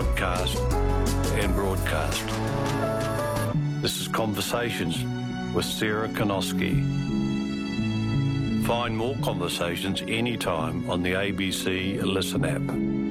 podcast and broadcast. This is Conversations with Sarah Konoski. Find more conversations anytime on the ABC Listen app.